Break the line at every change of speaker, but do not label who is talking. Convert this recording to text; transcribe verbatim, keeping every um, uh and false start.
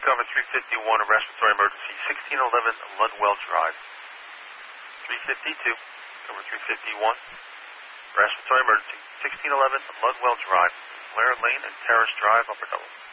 cover three fifty-one, a respiratory emergency, sixteen eleven Ludwell Drive. three fifty-two, cover three fifty-one, respiratory emergency, sixteen eleven Ludwell Drive, Blair Lane and Terrace Drive, Upper Double.